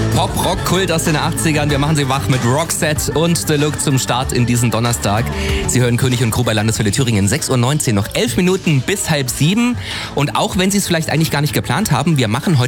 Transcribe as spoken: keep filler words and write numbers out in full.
Pop-Rock-Kult aus den achtzigern. Wir machen sie wach mit Roxette und The Look zum Start in diesen Donnerstag. Sie hören König und Crew bei Landeswelle Thüringen. sechs Uhr neunzehn, noch elf Minuten bis halb sieben. Und auch wenn Sie es vielleicht eigentlich gar nicht geplant haben, wir machen heute